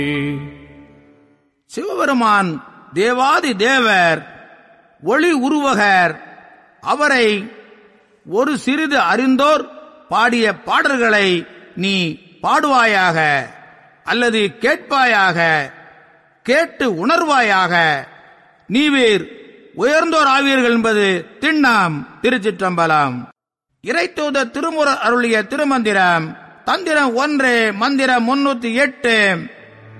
சிவபெருமான் தேவாதி தேவர், ஒளி உருவகர். அவரை ஒரு சிறிது அறிந்தோர் பாடிய பாடல்களை நீ பாடுவாயாக அல்லது கேட்பாயாக, கேட்டு உணர்வாயாக. நீவீர் உயர்ந்தோர் ஆவீர்கள் என்பது திண்ணாம். திருச்சிற்றம்பலம். இறைத்தூத திருமுற அருளிய திருமந்திரம். தந்திரம் 1, மந்திரம் 308.